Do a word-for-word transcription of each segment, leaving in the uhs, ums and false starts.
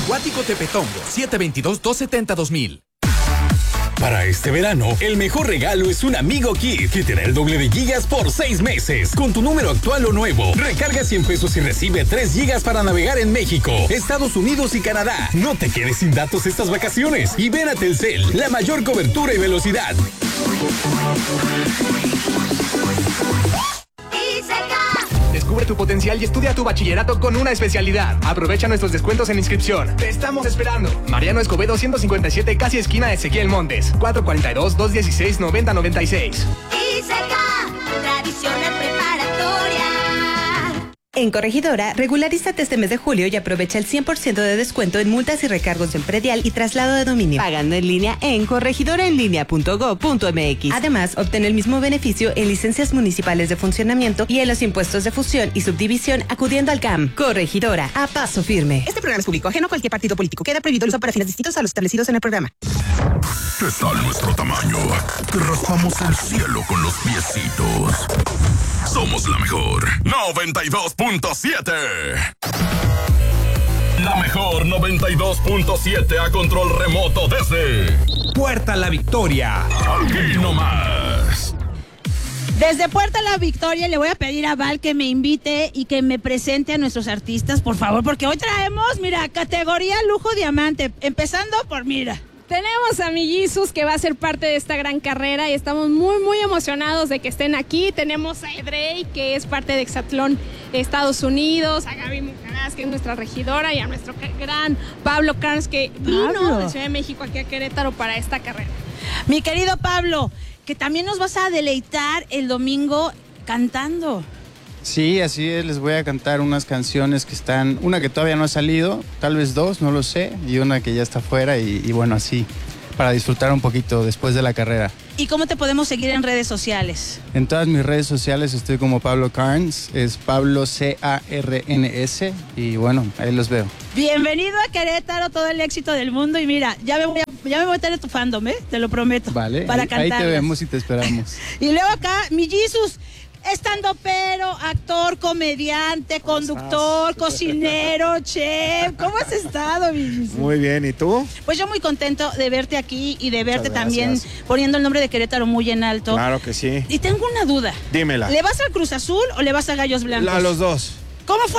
Guático Tepetongo, siete dos dos, dos siete cero, dos mil. Para este verano, el mejor regalo es un Amigo Kit, que te da el doble de gigas por seis meses. Con tu número actual o nuevo, recarga cien pesos y recibe tres gigas para navegar en México, Estados Unidos y Canadá. No te quedes sin datos estas vacaciones y ven a Telcel, la mayor cobertura y velocidad. Descubre tu potencial y estudia tu bachillerato con una especialidad. Aprovecha nuestros descuentos en inscripción. Te estamos esperando. Mariano Escobedo ciento cincuenta y siete, casi esquina de Ezequiel Montes. cuatro cuatro dos, dos uno seis, nueve cero nueve seis. ISECA, tradicional preparatoria. En Corregidora, regularízate este mes de julio y aprovecha el cien por ciento de descuento en multas y recargos en predial y traslado de dominio, pagando en línea en corregidoraenlinea punto gob punto mx. Además, obtén el mismo beneficio en licencias municipales de funcionamiento y en los impuestos de fusión y subdivisión acudiendo al C A M. Corregidora, a paso firme. Este programa es público, ajeno a cualquier partido político. Queda prohibido el uso para fines distintos a los establecidos en el programa. ¿Qué tal nuestro tamaño? Te raspamos el cielo con los piecitos. Somos la mejor noventa y dos punto siete. La mejor noventa y dos punto siete a control remoto desde Puerta La Victoria. Aquí nomás. Desde Puerta La Victoria le voy a pedir a Val que me invite y que me presente a nuestros artistas, por favor, porque hoy traemos, mira, categoría lujo diamante, empezando por, mira. Tenemos a Mellizos, que va a ser parte de esta gran carrera y estamos muy, muy emocionados de que estén aquí. Tenemos a Edrey, que es parte de Exatlón Estados Unidos, a Gaby Mucaraz, que es nuestra regidora, y a nuestro gran Pablo Carnes, que vino Pablo. de Ciudad de México aquí a Querétaro para esta carrera. Mi querido Pablo, que también nos vas a deleitar el domingo cantando. Sí, así es, les voy a cantar unas canciones que están, una que todavía no ha salido, tal vez dos, no lo sé, y una que ya está fuera y, y bueno, así, para disfrutar un poquito después de la carrera. ¿Y cómo te podemos seguir en redes sociales? En todas mis redes sociales estoy como Pablo Carnes, es Pablo C A R N S, y bueno, ahí los veo. Bienvenido a Querétaro, todo el éxito del mundo, y mira, ya me voy a, ya me voy a meter en tu fandom, ¿eh? Te lo prometo. Vale, para ahí, cantarlas. ahí te vemos y te esperamos. Y luego acá, Mellizos, estandopero, actor, comediante, conductor, cocinero, chef. ¿Cómo has estado, Mellizos? Muy bien, ¿y tú? Pues yo muy contento de verte aquí y de verte Muchas también gracias. poniendo el nombre de Querétaro muy en alto. Claro que sí. Y tengo una duda. Dímela. ¿Le vas al Cruz Azul o le vas a Gallos Blancos? A los dos. ¿Cómo fue?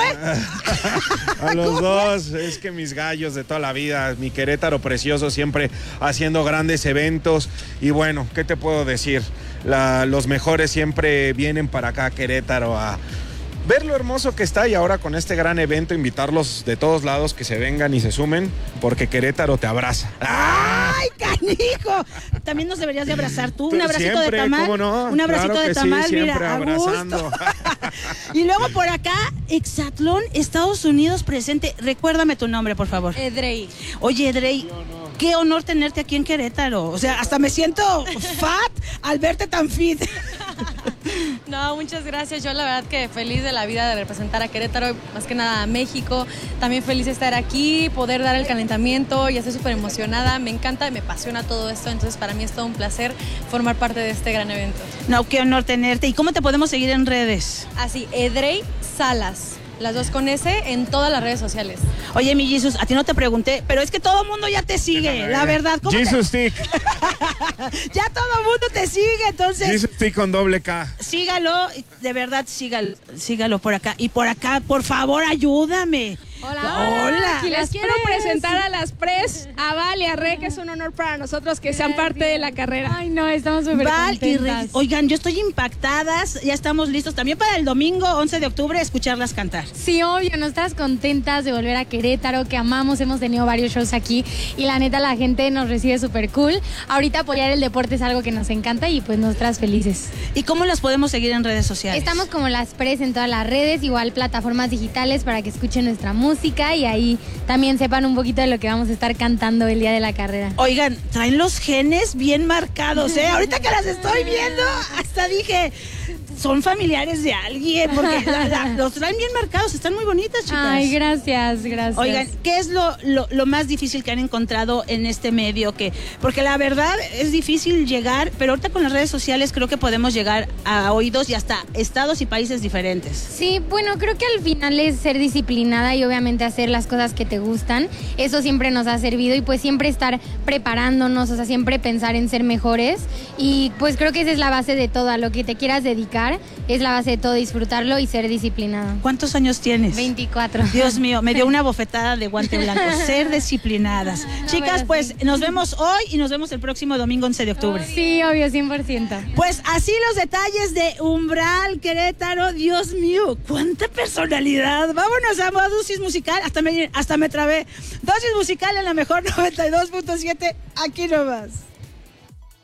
A los dos, es que mis gallos de toda la vida, mi Querétaro precioso, siempre haciendo grandes eventos. Y bueno, ¿qué te puedo decir? La, los mejores siempre vienen para acá a Querétaro a ver lo hermoso que está, y ahora con este gran evento invitarlos de todos lados que se vengan y se sumen, porque Querétaro te abraza. ¡Ay, canijo! También nos deberías de abrazar tú, un abracito Siempre, de tamal. ¿cómo no? Un abracito Claro de que tamal, sí, siempre mira, a abrazando. gusto. Y luego por acá, Exatlón, Estados Unidos presente. Recuérdame tu nombre, por favor. Edrey. Oye, Edrey, qué honor tenerte aquí en Querétaro. O sea, hasta me siento fat al verte tan fit. No, muchas gracias. Yo la verdad que feliz de la vida de representar a Querétaro, más que nada a México. También feliz de estar aquí, poder dar el calentamiento, y estoy súper emocionada. Me encanta, me apasiona todo esto, entonces para mí es todo un placer formar parte de este gran evento. No, qué honor tenerte. ¿Y cómo te podemos seguir en redes? Así, Edrey Salas. Las dos con S en todas las redes sociales. Oye, mi Jesus, a ti no te pregunté, pero es que todo el mundo ya te sigue, la verdad. ¿Cómo Jesus te... Stick. Ya todo el mundo te sigue, entonces... Jesus Stick con doble K. Sígalo, de verdad, sígalo, sígalo por acá. Y por acá, por favor, ayúdame. Hola, hola. Y les quiero presentar a las Pres, a Val y a Re, que es un honor para nosotros que sean parte de la carrera. Ay, no, estamos súper Val y Re, contentas. oigan, yo estoy impactadas, ya estamos listos también para el domingo once de octubre escucharlas cantar. Sí, obvio, nos estás contentas de volver a Querétaro, que amamos, hemos tenido varios shows aquí y la neta la gente nos recibe súper cool. Ahorita apoyar el deporte es algo que nos encanta y pues nos trae felices. ¿Y cómo las podemos seguir en redes sociales? Estamos como las Pres en todas las redes, igual plataformas digitales para que escuchen nuestra música y ahí también sepan un poquito de lo que vamos a estar cantando el día de la carrera. Oigan, traen los genes bien marcados, ¿eh? Ahorita que las estoy viendo, hasta dije, son familiares de alguien, porque la, la, los traen bien marcados, están muy bonitas, chicas. Ay, gracias, gracias. Oigan, ¿qué es lo, lo, lo más difícil que han encontrado en este medio? Que, porque la verdad es difícil llegar, pero ahorita con las redes sociales creo que podemos llegar a oídos y hasta estados y países diferentes. Sí, bueno, creo que al final es ser disciplinada y obviamente hacer las cosas que te gustan. Eso siempre nos ha servido y pues siempre estar preparándonos, o sea, siempre pensar en ser mejores y pues creo que esa es la base de todo, a lo que te quieras dedicar, es la base de todo, disfrutarlo y ser disciplinado. ¿Cuántos años tienes? veinticuatro. Dios mío, me dio una bofetada de guante blanco. Ser disciplinadas. No, chicas, pues sí. Nos vemos hoy y nos vemos el próximo domingo once de octubre. Sí, obvio, cien por ciento. Pues así los detalles de Umbral Querétaro. Dios mío, cuánta personalidad. Vámonos a dosis musical. Hasta me, hasta me trabé. Dosis musical en la mejor noventa y dos punto siete. Aquí nomás.